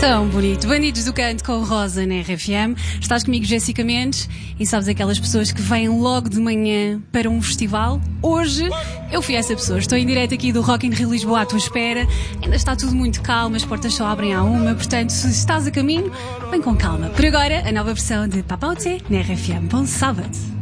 Tão bonito. Bandidos do Canto com Rosa na RFM. Estás comigo, Jéssica Mendes, e sabes aquelas pessoas que vêm logo de manhã para um festival? Hoje eu fui essa pessoa. Estou em direto aqui do Rock in Rio Lisboa à tua espera. Ainda está tudo muito calmo, as portas só abrem à 1, portanto, se estás a caminho, vem com calma. Por agora, a nova versão de Papaute na RFM. Bom sábado.